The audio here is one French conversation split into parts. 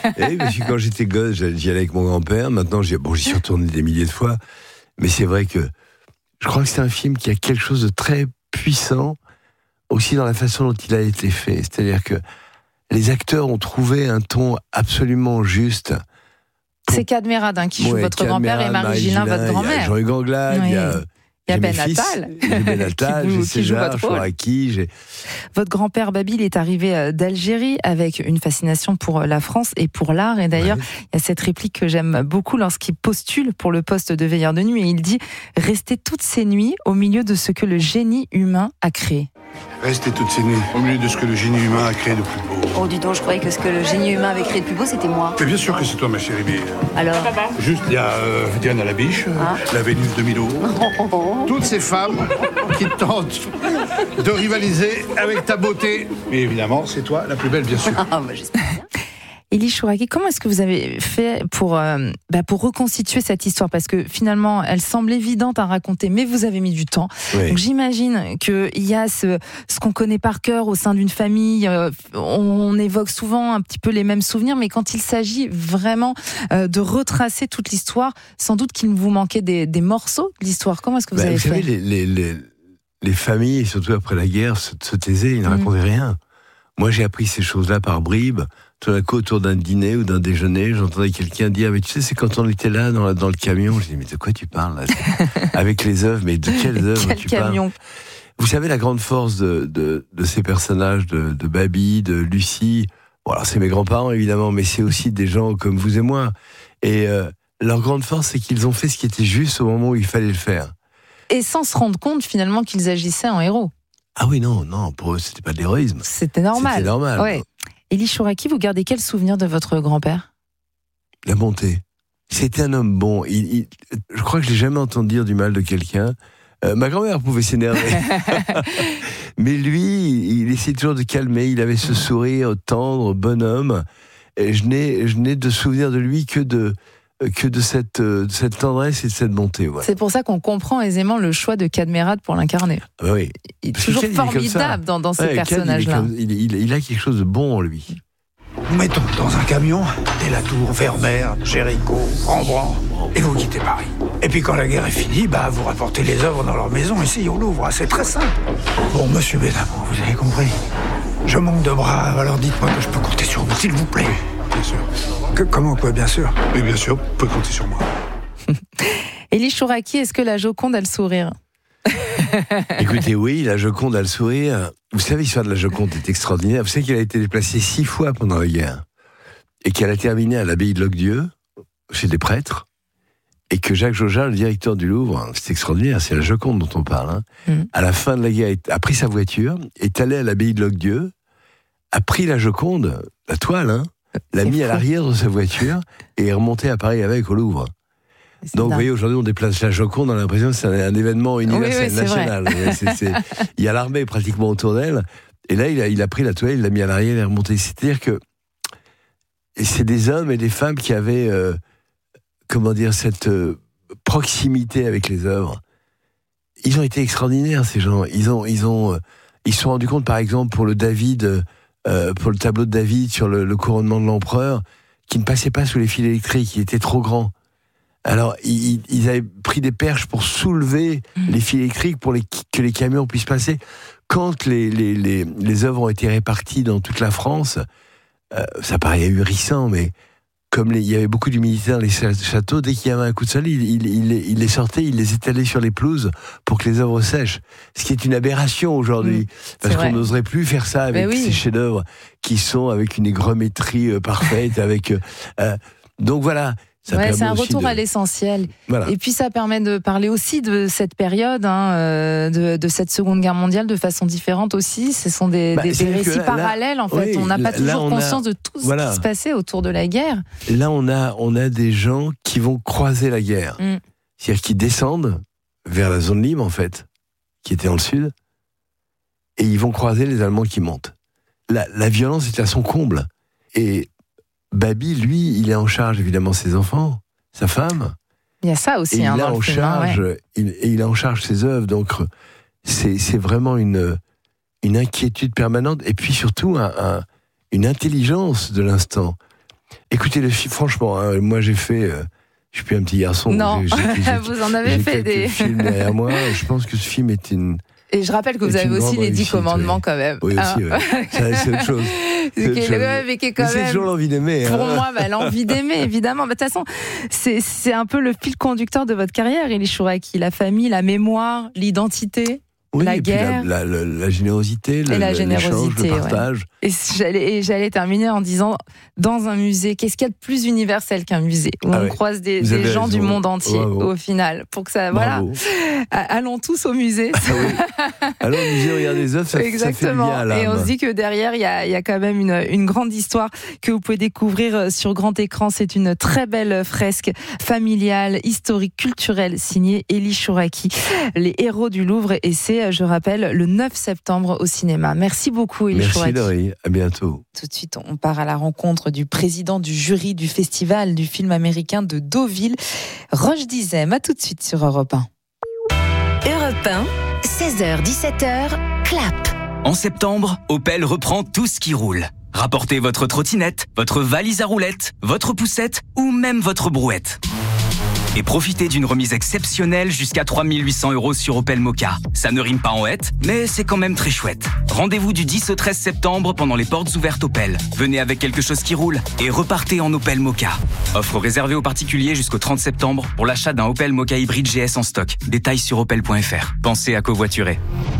Et parce que quand j'étais gosse, j'y allais avec mon grand-père. Maintenant, j'y suis retourné des milliers de fois. Mais c'est vrai que je crois que c'est un film qui a quelque chose de très puissant, aussi dans la façon dont il a été fait. C'est-à-dire que les acteurs ont trouvé un ton absolument juste. C'est Cadmerade qui joue votre grand-père et Marie-Gélin, votre grand-mère. Il y a Jean-Hugues Anglade, il y a Ben Attal. J'ai Ben Attal, j'ai César, Chouraki. Votre grand-père Babi, il est arrivé d'Algérie avec une fascination pour la France et pour l'art. Et d'ailleurs, il y a cette réplique que j'aime beaucoup lorsqu'il postule pour le poste de veilleur de nuit. Et il dit « Rester toutes ces nuits au milieu de ce que le génie humain a créé ». Rester toutes ces nuits au milieu de ce que le génie humain a créé de plus beau. Oh, dis donc, je croyais que ce que le génie humain avait créé de plus beau, c'était moi. Mais bien sûr que c'est toi, ma chérie. Mais... Alors juste, il y a Diane à la biche, la Vénus de Milo. Toutes ces femmes qui tentent de rivaliser avec ta beauté. Mais évidemment, c'est toi la plus belle, bien sûr. J'espère bien. Élie Chouraki, comment est-ce que vous avez fait pour reconstituer cette histoire ? Parce que finalement, elle semble évidente à raconter, mais vous avez mis du temps. Oui. Donc j'imagine qu'il y a ce qu'on connaît par cœur au sein d'une famille. On évoque souvent un petit peu les mêmes souvenirs, mais quand il s'agit vraiment de retracer toute l'histoire, sans doute qu'il vous manquait des morceaux de l'histoire. Comment est-ce que vous avez fait ? Vous savez, les familles, surtout après la guerre, se taisaient, ils ne racontaient rien. Moi, j'ai appris ces choses-là par bribes. Tout d'un coup, autour d'un dîner ou d'un déjeuner, j'entendais quelqu'un dire « Mais tu sais, c'est quand on était là dans le camion. » Je dis « Mais de quoi tu parles là ? Avec les œuvres, mais de quelles œuvres tu parles ?» Vous savez, la grande force de ces personnages, de Babi, de Lucie, bon, alors c'est mes grands-parents évidemment, mais c'est aussi des gens comme vous et moi. Et leur grande force, c'est qu'ils ont fait ce qui était juste au moment où il fallait le faire. Et sans se rendre compte finalement qu'ils agissaient en héros. Ah oui, non, pour eux, c'était pas de l'héroïsme. C'était normal. C'était normal. Ouais. Élie Chouraki, vous gardez quel souvenir de votre grand-père ? La bonté. C'était un homme bon. Je crois que je l'ai jamais entendu dire du mal de quelqu'un. Ma grand-mère pouvait s'énerver. Mais lui, il essayait toujours de calmer. Il avait ce sourire tendre, bonhomme. Et je n'ai de souvenir de lui que de cette tendresse et de cette bonté. Voilà. C'est pour ça qu'on comprend aisément le choix de Cadmerade pour l'incarner. Ah oui. Il est toujours formidable dans ces personnages-là. Il a quelque chose de bon en lui. Nous mettons dans un camion dès la Tour, Vermeer, Géricault, Rembrandt, et vous quittez Paris. Et puis quand la guerre est finie, vous rapportez les œuvres dans leur maison ici au Louvre. C'est très simple. Bon, monsieur Bénamont, vous avez compris. Je manque de bras, alors dites-moi que je peux compter sur vous, s'il vous plaît. Bien sûr. Comment quoi, bien sûr ? Mais bien sûr, vous pouvez compter sur moi. Élie Chouraki, est-ce que la Joconde a le sourire ? Écoutez, oui, la Joconde a le sourire. Vous savez, l'histoire de la Joconde est extraordinaire. Vous savez qu'elle a été déplacée 6 fois pendant la guerre et qu'elle a terminé à l'abbaye de Locdieu, chez des prêtres, et que Jacques Jaujin, le directeur du Louvre, c'est extraordinaire, c'est la Joconde dont on parle, à la fin de la guerre, a pris sa voiture, est allé à l'abbaye de Locdieu, a pris la Joconde, la toile, l'a mis à l'arrière de sa voiture et est remonté à Paris avec au Louvre. Donc, vous voyez, aujourd'hui, on déplace la Joconde, on a l'impression que c'est un événement universel, national. Il y a l'armée pratiquement autour d'elle. Et là, il a pris la toile, il l'a mis à l'arrière et est remonté. C'est-à-dire que c'est des hommes et des femmes qui avaient, cette proximité avec les œuvres. Ils ont été extraordinaires, ces gens. Ils se sont rendus compte, par exemple, pour le tableau de David sur le couronnement de l'empereur, qui ne passait pas sous les fils électriques, il était trop grand. Alors, ils avaient pris des perches pour soulever les fils électriques pour que les camions puissent passer. Quand les œuvres ont été réparties dans toute la France, ça paraît ahurissant, mais comme il y avait beaucoup d'humidité dans les châteaux, dès qu'il y avait un coup de soleil, il les sortait, il les étalait sur les pelouses pour que les œuvres sèchent. Ce qui est une aberration aujourd'hui, parce qu'on n'oserait plus faire ça avec ces chefs-d'œuvre qui sont avec une hygrométrie parfaite, donc voilà. C'est un retour à l'essentiel. Voilà. Et puis ça permet de parler aussi de cette période, de cette Seconde Guerre mondiale de façon différente aussi. Ce sont des récits parallèles en fait. On n'a pas toujours conscience de tout ce qui se passait autour de la guerre. Là, on a des gens qui vont croiser la guerre. C'est-à-dire qui descendent vers la zone libre en fait, qui était dans le sud, et ils vont croiser les Allemands qui montent. La violence est à son comble. Et Babi, lui, il est en charge évidemment ses enfants, sa femme. Il y a ça aussi. Et il a en charge ses œuvres. Donc c'est vraiment une inquiétude permanente. Et puis surtout une intelligence de l'instant. Écoutez, le film, franchement, moi j'ai fait... je suis plus un petit garçon. Non, vous en avez fait des films derrière moi. Je pense que ce film est une... Et je rappelle que vous avez aussi les 10 commandements quand même. Oui, aussi, ouais. C'est autre chose. C'est toujours l'envie d'aimer. Pour moi, l'envie d'aimer, évidemment. De toute façon, c'est un peu le fil conducteur de votre carrière, Elie Chouraqui. La famille, la mémoire, l'identité. Oui, la guerre, la générosité, le partage. Ouais. Et j'allais terminer en disant, dans un musée, qu'est-ce qu'il y a de plus universel qu'un musée où on croise des gens du monde entier au final, pour que ça, Bravo. Allons tous au musée. Allons au musée, regarder les œuvres, ça fait bien à l'âme. Et on se dit que derrière, il y a quand même une grande histoire que vous pouvez découvrir sur grand écran. C'est une très belle fresque familiale, historique, culturelle, signée Elie Chouraqui, Les héros du Louvre, et c'est, je rappelle, le 9 septembre au cinéma. Merci beaucoup, Elie Chouraqui. Merci, Laurie. À bientôt. Tout de suite, on part à la rencontre du président du jury du festival du film américain de Deauville, Roche Dizem. À tout de suite sur Europe 1. Europe 1, 16h-17h, clap. En septembre, Opel reprend tout ce qui roule. Rapportez votre trottinette, votre valise à roulettes, votre poussette ou même votre brouette. Et profitez d'une remise exceptionnelle jusqu'à 3 800 € sur Opel Mokka. Ça ne rime pas en hête, mais c'est quand même très chouette. Rendez-vous du 10 au 13 septembre pendant les portes ouvertes Opel. Venez avec quelque chose qui roule et repartez en Opel Mokka. Offre réservée aux particuliers jusqu'au 30 septembre pour l'achat d'un Opel Mokka hybride GS en stock. Détails sur opel.fr. Pensez à covoiturer.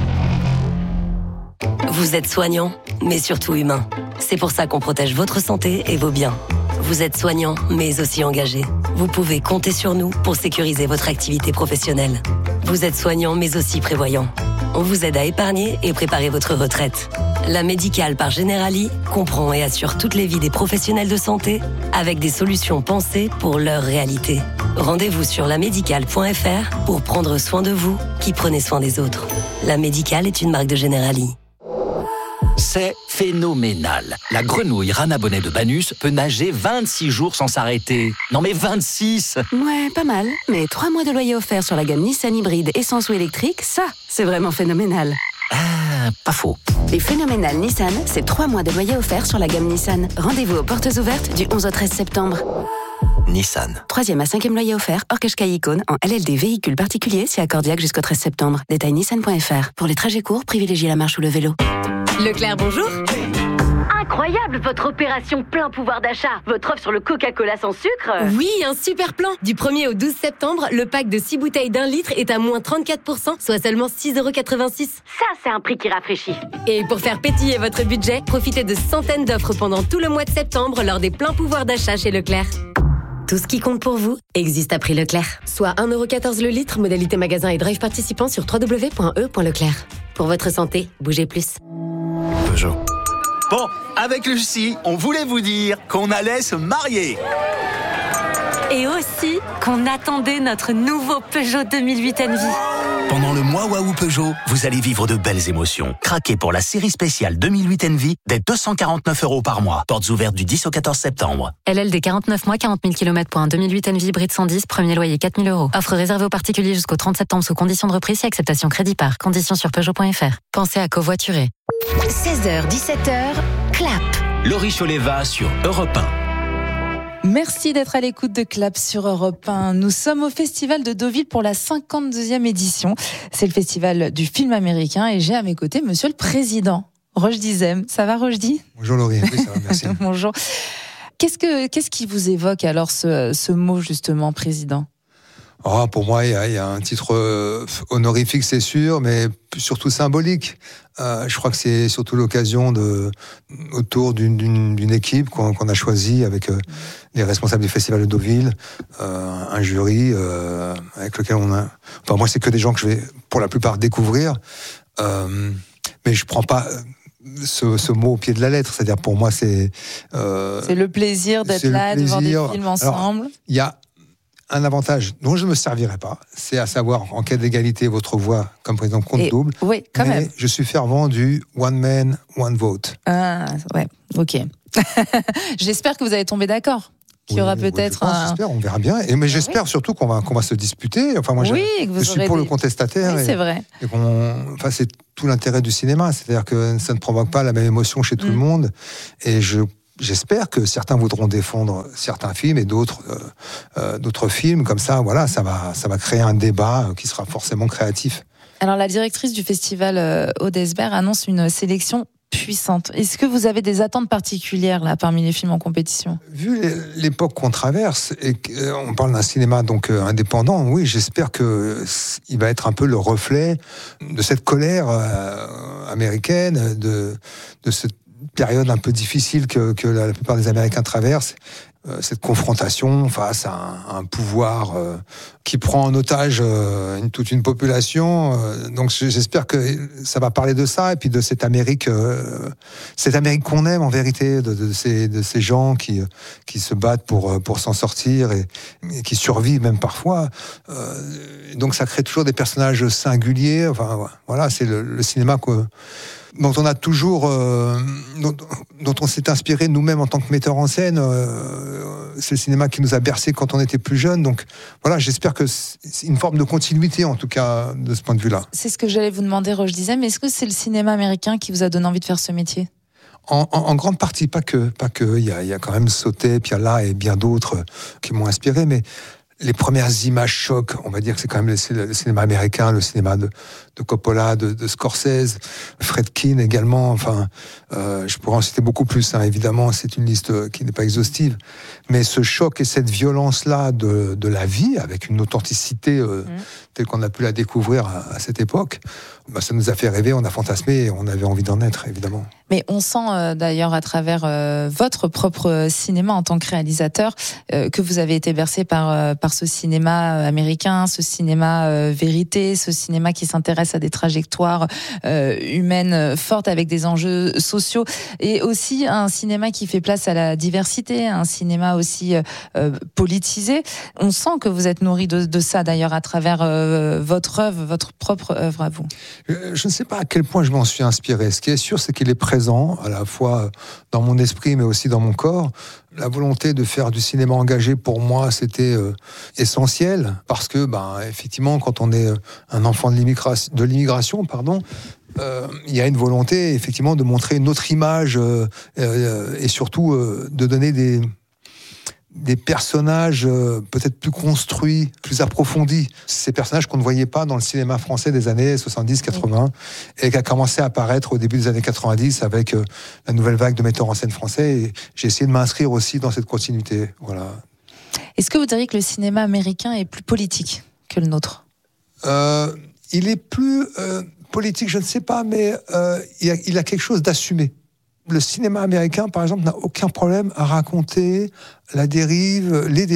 Vous êtes soignant, mais surtout humain. C'est pour ça qu'on protège votre santé et vos biens. Vous êtes soignant, mais aussi engagé. Vous pouvez compter sur nous pour sécuriser votre activité professionnelle. Vous êtes soignant, mais aussi prévoyant. On vous aide à épargner et préparer votre retraite. La Médicale par Generali comprend et assure toutes les vies des professionnels de santé avec des solutions pensées pour leur réalité. Rendez-vous sur lamédicale.fr pour prendre soin de vous qui prenez soin des autres. La Médicale est une marque de Generali. C'est phénoménal. La grenouille Rana Bonnet de Banus peut nager 26 jours sans s'arrêter. Non mais 26! Ouais, pas mal. Mais 3 mois de loyer offert sur la gamme Nissan hybride essence ou électrique, ça, c'est vraiment phénoménal. Ah, pas faux. Les phénoménales Nissan, c'est 3 mois de loyer offert sur la gamme Nissan. Rendez-vous aux portes ouvertes du 11 au 13 septembre. Nissan. 3e à 5e loyer offert, hors Qashqai Icône, en LLD véhicule particulier, si accordiaque jusqu'au 13 septembre. Détail nissan.fr. Pour les trajets courts, privilégiez la marche ou le vélo. Leclerc, bonjour. Incroyable votre opération plein pouvoir d'achat. Votre offre sur le Coca-Cola sans sucre. Oui, un super plan. Du 1er au 12 septembre, le pack de 6 bouteilles d'1 litre est à moins 34%, soit seulement 6,86 €. Ça, c'est un prix qui rafraîchit. Et pour faire pétiller votre budget, profitez de centaines d'offres pendant tout le mois de septembre lors des pleins pouvoirs d'achat chez Leclerc. Tout ce qui compte pour vous existe à prix Leclerc. Soit 1,14 € le litre, modalité magasin et drive participant sur www.e.leclerc. Pour votre santé, bougez plus. Peugeot. Bon, avec Lucie, on voulait vous dire qu'on allait se marier. Et aussi qu'on attendait notre nouveau Peugeot 2008 Envy. Pendant le mois Waouh Peugeot, vous allez vivre de belles émotions. Craquez pour la série spéciale 2008 Envy dès 249 € par mois. Portes ouvertes du 10 au 14 septembre. LLD 49 mois, 40 000 km pour un 2008 Envy hybride 110, premier loyer 4 000 €. Offre réservée aux particuliers jusqu'au 30 septembre sous conditions de reprise et acceptation crédit par. Conditions sur Peugeot.fr. Pensez à covoiturer. 16h-17h, clap. Laurie Choleva sur Europe 1. Merci d'être à l'écoute de Clap sur Europe 1. Nous sommes au Festival de Deauville pour la 52e édition. C'est le festival du film américain et j'ai à mes côtés Monsieur le Président, Roche Dizem. Ça va, Roche-Di ? Bonjour Laurie, oui ça va, merci. Bonjour. Qu'est-ce qui vous évoque alors ce mot justement, Président ? Pour moi, il y a un titre honorifique, c'est sûr, mais surtout symbolique. Je crois que c'est surtout l'occasion autour d'une équipe qu'on a choisie avec les responsables du Festival de Deauville, un jury avec lequel moi, c'est que des gens que je vais, pour la plupart, découvrir. Mais je prends pas ce mot au pied de la lettre. C'est-à-dire, pour moi, c'est le plaisir d'être là, de voir des films ensemble. Il y a un avantage dont je ne me servirai pas, c'est à savoir, en cas d'égalité, votre voix comme président compte double. Oui, quand même. Je suis fervent du one man, one vote. Ah, ouais, ok. J'espère que vous allez tomber d'accord. Qu'il y aura peut-être j'espère, on verra bien. Mais j'espère surtout qu'on va se disputer. Enfin, moi, je suis pour le contestataire. Oui, c'est vrai. C'est tout l'intérêt du cinéma. C'est-à-dire que ça ne provoque pas la même émotion chez tout le monde. Et je j'espère que certains voudront défendre certains films et d'autres films. Comme ça, voilà, ça va créer un débat qui sera forcément créatif. Alors, la directrice du festival Aude Esbert annonce une sélection puissante. Est-ce que vous avez des attentes particulières là parmi les films en compétition ? Vu l'époque qu'on traverse et qu'on parle d'un cinéma donc indépendant, oui, j'espère que il va être un peu le reflet de cette colère américaine, de cette période un peu difficile que la plupart des Américains traversent. Cette confrontation face à un pouvoir qui prend en otage toute une population. Donc j'espère que ça va parler de ça et puis de cette Amérique qu'on aime en vérité, de ces gens qui se battent pour s'en sortir et qui survivent même parfois. Donc ça crée toujours des personnages singuliers. Enfin voilà, c'est le cinéma dont on a toujours, dont on s'est inspiré nous-mêmes en tant que metteurs en scène. C'est le cinéma qui nous a bercés quand on était plus jeunes. Donc voilà, j'espère que c'est une forme de continuité, en tout cas, de ce point de vue-là. C'est ce que j'allais vous demander, Roche Dizem. Est-ce que c'est le cinéma américain qui vous a donné envie de faire ce métier ? En grande partie, pas que. Il y a quand même Sautet, Piala et bien d'autres qui m'ont inspiré, mais les premières images choc, on va dire que c'est quand même le cinéma américain, le cinéma de Coppola, de Scorsese, Friedkin également. Enfin, je pourrais en citer beaucoup plus. Évidemment, c'est une liste qui n'est pas exhaustive, mais ce choc et cette violence-là de la vie, avec une authenticité telle qu'on a pu la découvrir à cette époque, ça nous a fait rêver, on a fantasmé, et on avait envie d'en être, évidemment. Mais on sent d'ailleurs à travers votre propre cinéma en tant que réalisateur que vous avez été bercé par ce cinéma américain, ce cinéma vérité, ce cinéma qui s'intéresse à des trajectoires humaines fortes avec des enjeux sociaux, et aussi un cinéma qui fait place à la diversité, un cinéma aussi politisé. On sent que vous êtes nourri de ça d'ailleurs à travers votre œuvre, votre propre œuvre à vous. Je ne sais pas à quel point je m'en suis inspiré. Ce qui est sûr, c'est qu'il est présent à la fois dans mon esprit mais aussi dans mon corps. La volonté de faire du cinéma engagé, pour moi, c'était essentiel parce que, effectivement, quand on est un enfant de l'immigration, il y a une volonté, effectivement, de montrer une autre image et surtout de donner des personnages peut-être plus construits, plus approfondis. Ces personnages qu'on ne voyait pas dans le cinéma français des années 70-80 et qui a commencé à apparaître au début des années 90 avec la nouvelle vague de metteurs en scène français. Et j'ai essayé de m'inscrire aussi dans cette continuité. Voilà. Est-ce que vous diriez que le cinéma américain est plus politique que le nôtre ? Il est plus politique, je ne sais pas, mais il a quelque chose d'assumé. Le cinéma américain, par exemple, n'a aucun problème à raconter les dérives,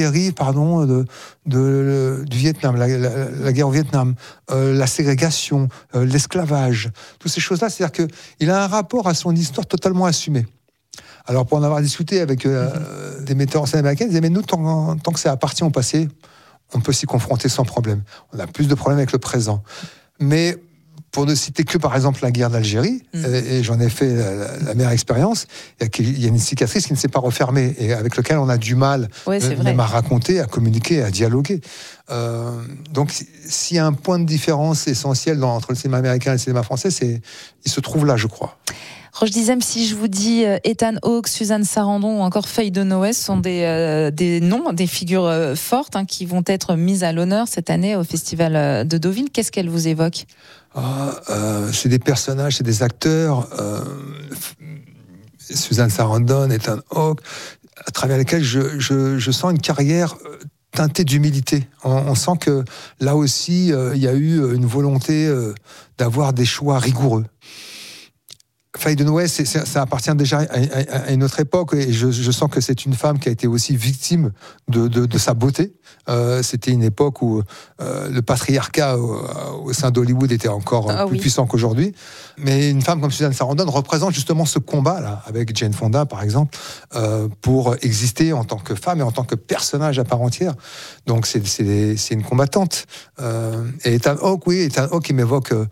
du Vietnam, la guerre au Vietnam, la ségrégation, l'esclavage, toutes ces choses-là. C'est-à-dire qu'il a un rapport à son histoire totalement assumé. Alors, pour en avoir discuté avec des metteurs en scène américains, ils disaient, mais nous, tant que ça appartient au passé, on peut s'y confronter sans problème. On a plus de problèmes avec le présent. Mais pour ne citer que, par exemple, la guerre d'Algérie, et j'en ai fait la meilleure expérience, il y a une cicatrice qui ne s'est pas refermée, et avec laquelle on a du mal même à raconter, à communiquer, à dialoguer. Donc, s'il y a un point de différence essentiel entre le cinéma américain et le cinéma français, il se trouve là, je crois. Roche Dizem, si je vous dis Ethan Hawke, Suzanne Sarandon ou encore Faye Dunaway, ce sont des noms, des figures fortes qui vont être mises à l'honneur cette année au Festival de Deauville. Qu'est-ce qu'elles vous évoquent ? C'est des personnages, c'est des acteurs. Suzanne Sarandon, Ethan Hawke, à travers lesquels je sens une carrière teintée d'humilité. On sent que là aussi, il y a eu une volonté d'avoir des choix rigoureux. Faye Dunaway, ça appartient déjà à une autre époque, et je sens que c'est une femme qui a été aussi victime de sa beauté. C'était une époque où le patriarcat au sein d'Hollywood était encore plus puissant qu'aujourd'hui. Mais une femme comme Suzanne Sarandon représente justement ce combat-là, avec Jane Fonda par exemple, pour exister en tant que femme et en tant que personnage à part entière. Donc c'est une combattante. Et Ethan Hawke, il m'évoque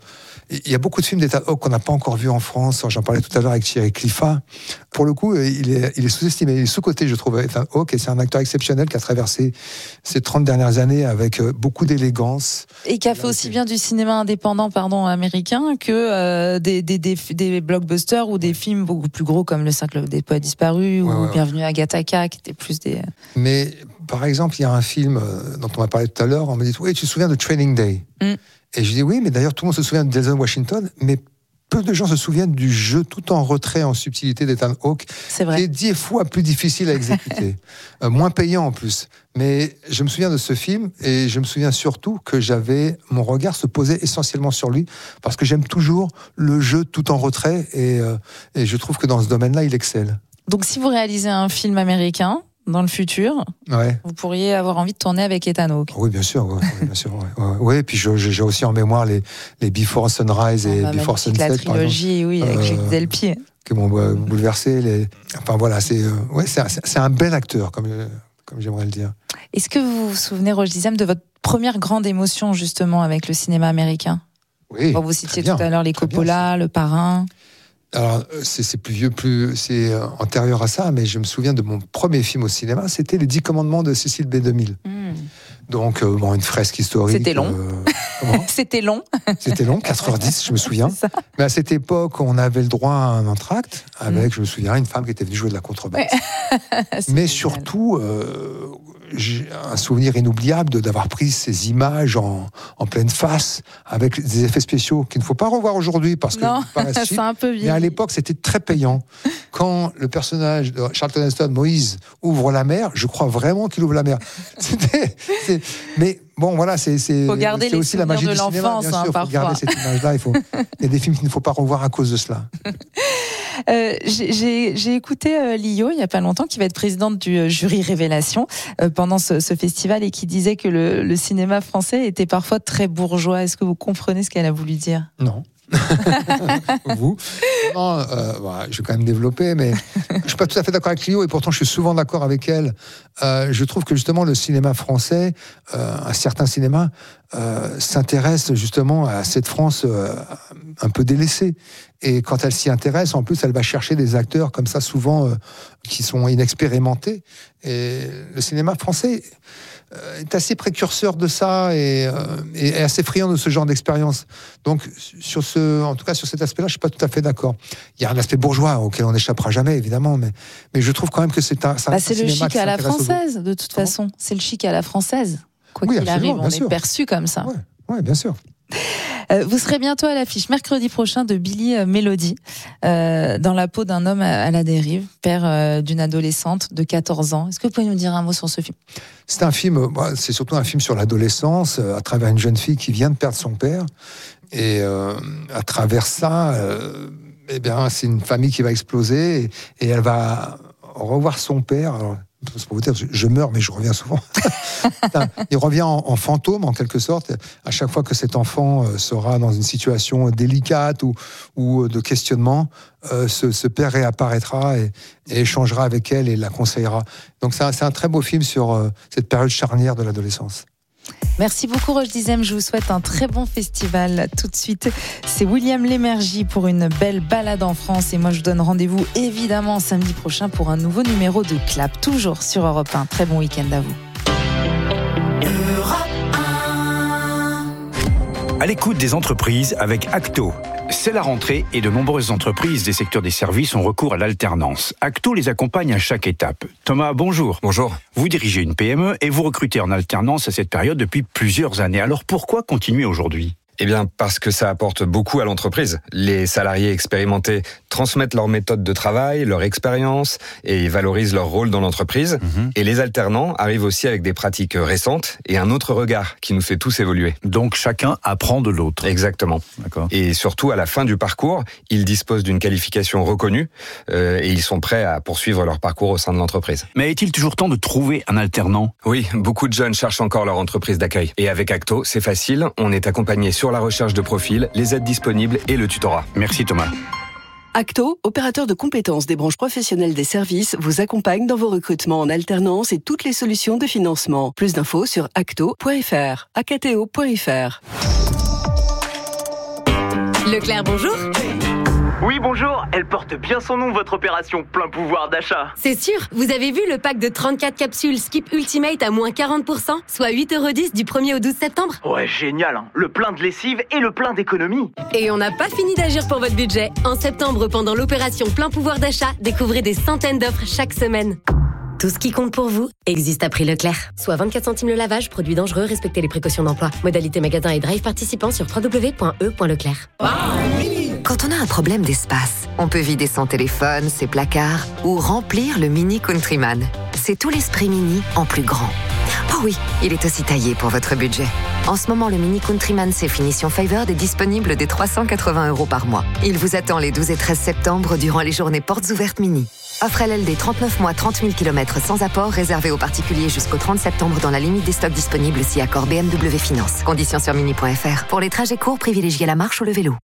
il y a beaucoup de films d'Ethan Hawke qu'on n'a pas encore vus en France. J'en parlais tout à l'heure avec Thierry Cliffat. Pour le coup, il est sous-estimé, il est sous-coté, je trouve, Ethan Hawke, et c'est un acteur exceptionnel qui a traversé ces 30 dernières années avec beaucoup d'élégance. Et qui a fait aussi bien du cinéma indépendant, américain, que des blockbusters ou des films beaucoup plus gros comme Le Cercle des Poètes Disparus ou Bienvenue à Gattaca, qui étaient plus des... Mais, par exemple, il y a un film dont on m'a parlé tout à l'heure, on me dit « Oui, tu te souviens de Training Day ?» Et je dis « Oui, mais d'ailleurs, tout le monde se souvient de Denzel Washington, mais peu de gens se souviennent du jeu tout en retrait, en subtilité d'Ethan Hawke, qui est 10 fois plus difficile à exécuter, moins payant en plus. Mais je me souviens de ce film, et je me souviens surtout que mon regard se posait essentiellement sur lui, parce que j'aime toujours le jeu tout en retrait, et je trouve que dans ce domaine-là, il excelle. Donc si vous réalisez un film américain, dans le futur, vous pourriez avoir envie de tourner avec Ethan Hawke. Oui, bien sûr. Bien sûr. Et puis j'ai aussi en mémoire les Before Sunrise et Before Sunset. La trilogie, avec Gilles Delpy. Qui m'ont bouleversé. Enfin voilà, c'est un bel acteur, comme j'aimerais le dire. Est-ce que vous vous souvenez, Roche Dizem, de votre première grande émotion justement avec le cinéma américain ? Oui. Vous citiez tout à l'heure les Coppola, Le Parrain. Alors, c'est plus vieux, c'est antérieur à ça, mais je me souviens de mon premier film au cinéma, c'était Les 10 commandements de Cécile B2000. Donc, une fresque historique. C'était long. C'était long. C'était long, 4h10, je me souviens. Mais à cette époque, on avait le droit à un entracte avec, je me souviens, une femme qui était venue jouer de la contrebasse. Mais surtout, j'ai un souvenir inoubliable d'avoir pris ces images en pleine face, avec des effets spéciaux qu'il ne faut pas revoir aujourd'hui parce que c'est un peu vieux. Mais à l'époque, c'était très payant. Quand le personnage de Charlton Heston, Moïse, ouvre la mer, je crois vraiment qu'il ouvre la mer. Mais bon, voilà, c'est aussi la magie de du cinéma, bien sûr. Il faut garder cette image-là. Il y a des films qu'il ne faut pas revoir à cause de cela. J'ai écouté Lio il n'y a pas longtemps, qui va être présidente du jury Révélation pendant ce festival, et qui disait que le cinéma français était parfois très bourgeois. Est-ce que vous comprenez ce qu'elle a voulu dire ? Non. Vous non, je vais quand même développer, mais je suis pas tout à fait d'accord avec Lio, et pourtant je suis souvent d'accord avec elle. Je trouve que justement le cinéma français, un certain cinéma, s'intéresse justement à cette France un peu délaissée. Et quand elle s'y intéresse, en plus, elle va chercher des acteurs comme ça, souvent qui sont inexpérimentés. Et le cinéma français est assez précurseur de ça et assez friand de ce genre d'expérience. Donc, en tout cas, sur cet aspect-là, je suis pas tout à fait d'accord. Il y a un aspect bourgeois auquel on n'échappera jamais, évidemment, mais je trouve quand même que c'est un c'est le chic à la française, de toute façon. C'est le chic à la française. Quoi qu'il arrive, on est perçu comme ça. Oui, bien sûr. Vous serez bientôt à l'affiche mercredi prochain de Billy Melody, dans la peau d'un homme à la dérive, père d'une adolescente de 14 ans. Est-ce que vous pouvez nous dire un mot sur ce film ? C'est un film, c'est surtout un film sur l'adolescence, à travers une jeune fille qui vient de perdre son père. Et à travers ça, c'est une famille qui va exploser et elle va revoir son père. Alors, c'est pour vous dire, je meurs, mais je reviens souvent. Il revient en fantôme, en quelque sorte, à chaque fois que cet enfant sera dans une situation délicate ou de questionnement, ce père réapparaîtra et échangera avec elle et la conseillera. Donc c'est un très beau film sur cette période charnière de l'adolescence. Merci beaucoup Roche Dizem, je vous souhaite un très bon festival. Tout de suite, c'est William Lémergie pour une belle balade en France, et moi je vous donne rendez-vous évidemment samedi prochain pour un nouveau numéro de Clap, toujours sur Europe 1. Très bon week-end à vous. À l'écoute des entreprises avec Acto. C'est la rentrée et de nombreuses entreprises des secteurs des services ont recours à l'alternance. Acto les accompagne à chaque étape. Thomas, bonjour. Bonjour. Vous dirigez une PME et vous recrutez en alternance à cette période depuis plusieurs années. Alors pourquoi continuer aujourd'hui ? Eh bien, parce que ça apporte beaucoup à l'entreprise. Les salariés expérimentés transmettent leur méthode de travail, leur expérience et valorisent leur rôle dans l'entreprise. Et les alternants arrivent aussi avec des pratiques récentes et un autre regard qui nous fait tous évoluer. Donc chacun apprend de l'autre. Exactement. D'accord. Et surtout, à la fin du parcours, ils disposent d'une qualification reconnue et ils sont prêts à poursuivre leur parcours au sein de l'entreprise. Mais est-il toujours temps de trouver un alternant ? Oui, beaucoup de jeunes cherchent encore leur entreprise d'accueil. Et avec Acto, c'est facile, on est accompagné sur la recherche de profil, les aides disponibles et le tutorat. Merci Thomas. Acto, opérateur de compétences des branches professionnelles des services, vous accompagne dans vos recrutements en alternance et toutes les solutions de financement. Plus d'infos sur acto.fr, acto.fr. Leclerc, bonjour. Oui, bonjour. Elle porte bien son nom, votre opération plein pouvoir d'achat. C'est sûr. Vous avez vu le pack de 34 capsules Skip Ultimate à moins 40%, soit 8,10€ du 1er au 12 septembre? Ouais, génial, hein. Le plein de lessive et le plein d'économie. Et on n'a pas fini d'agir pour votre budget. En septembre, pendant l'opération plein pouvoir d'achat, découvrez des centaines d'offres chaque semaine. Tout ce qui compte pour vous existe à prix Leclerc. Soit 24 centimes le lavage, produit dangereux, respectez les précautions d'emploi. Modalité magasin et drive participant sur www.e.leclerc. Quand on a un problème d'espace, on peut vider son téléphone, ses placards ou remplir le Mini Countryman. C'est tout l'esprit Mini en plus grand. Oh oui, il est aussi taillé pour votre budget. En ce moment, le Mini Countryman c'est finition Favored est disponible dès 380€ par mois. Il vous attend les 12 et 13 septembre durant les journées portes ouvertes Mini. Offre LLD 39 mois, 30 000 km sans apport, réservé aux particuliers jusqu'au 30 septembre dans la limite des stocks disponibles si accord BMW Finance. Conditions sur mini.fr. Pour les trajets courts, privilégiez la marche ou le vélo.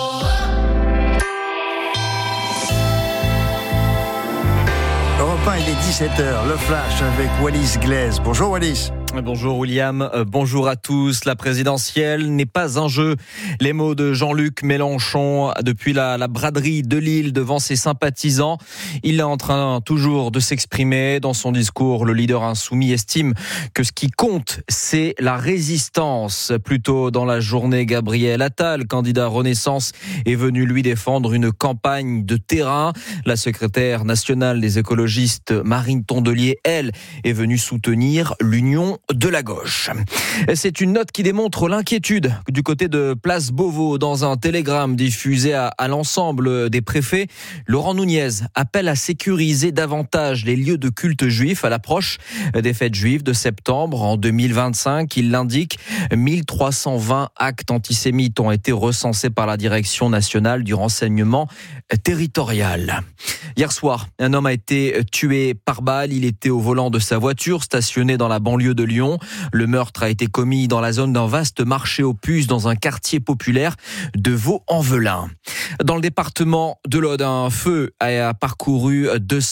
Europe 1, il est 17h, le flash avec Wallis Glaise. Bonjour Wallis. Bonjour William, bonjour à tous. La présidentielle n'est pas un jeu. Les mots de Jean-Luc Mélenchon depuis la braderie de Lille devant ses sympathisants. Il est en train toujours de s'exprimer. Dans son discours, le leader insoumis estime que ce qui compte, c'est la résistance. Plus tôt dans la journée, Gabriel Attal, candidat Renaissance, est venu lui défendre une campagne de terrain. La secrétaire nationale des écologistes, Marine Tondelier, elle, est venue soutenir l'union de la gauche. C'est une note qui démontre l'inquiétude du côté de Place Beauvau. Dans un télégramme diffusé à l'ensemble des préfets, Laurent Nunez appelle à sécuriser davantage les lieux de culte juifs à l'approche des fêtes juives de septembre en 2025. Il l'indique, 1320 actes antisémites ont été recensés par la Direction nationale du renseignement territorial. Hier soir, un homme a été tué par balle. Il était au volant de sa voiture stationnée dans la banlieue de Lyon. Le meurtre a été commis dans la zone d'un vaste marché aux puces dans un quartier populaire de Vaux-en-Velin. Dans le département de l'Aude, un feu a parcouru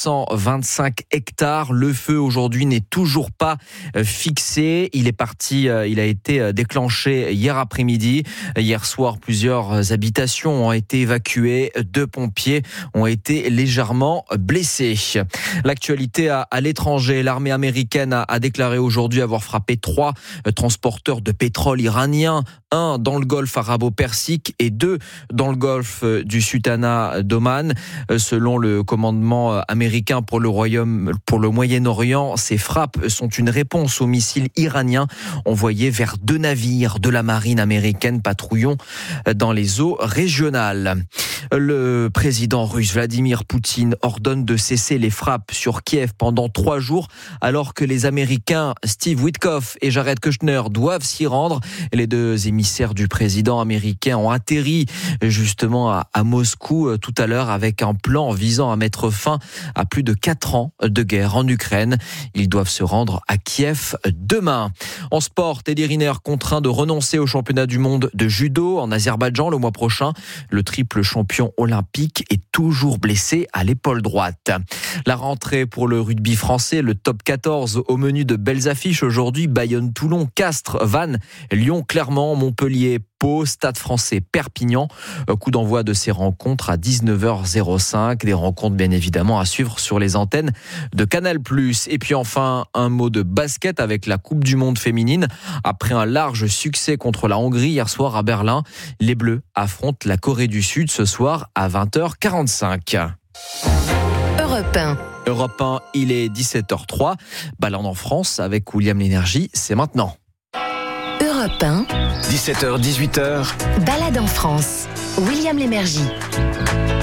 225 hectares. Le feu aujourd'hui n'est toujours pas fixé. Il a été déclenché hier après-midi. Hier soir, plusieurs habitations ont été évacuées. 2 pompiers ont été légèrement blessés. L'actualité à l'étranger, l'armée américaine a déclaré aujourd'hui avoir frappé 3 transporteurs de pétrole iraniens, 1 dans le golfe arabo-persique et 2 dans le golfe du Sultanat d'Oman. Selon le commandement américain pour le Moyen-Orient, ces frappes sont une réponse aux missiles iraniens envoyés vers 2 navires de la marine américaine patrouillant dans les eaux régionales. Le président russe Vladimir Poutine ordonne de cesser les frappes sur Kiev pendant 3 jours alors que les Américains Steve Witkoff et Jared Kushner doivent s'y rendre. Les 2 émissaires du président américain ont atterri justement à Moscou tout à l'heure avec un plan visant à mettre fin à plus de 4 ans de guerre en Ukraine. Ils doivent se rendre à Kiev demain. En sport, Teddy Riner contraint de renoncer au championnat du monde de judo en Azerbaïdjan le mois prochain. Le triple champion olympique est toujours blessé à l'épaule droite. La rentrée pour le rugby français, le top 14 au menu de belles affiches aujourd'hui. Bayonne, Toulon, Castres, Vannes, Lyon, Clermont, Montpellier, Pau, Stade Français, Perpignan. Coup d'envoi de ces rencontres à 19h05. Des rencontres bien évidemment à suivre sur les antennes de Canal+. Et puis enfin, un mot de basket avec la Coupe du Monde féminine. Après un large succès contre la Hongrie hier soir à Berlin, les Bleus affrontent la Corée du Sud ce soir à 20h45. Europe 1. Europe 1, il est 17h03. Balade en France avec William Lénergie, c'est maintenant. Europe 1. 17h, 18h. Balade en France. William Lémergie.